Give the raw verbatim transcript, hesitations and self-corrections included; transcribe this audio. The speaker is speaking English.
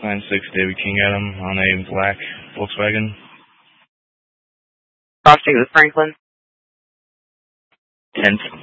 nine six David King Adam on a black Volkswagen. Cross check with Franklin. tenth.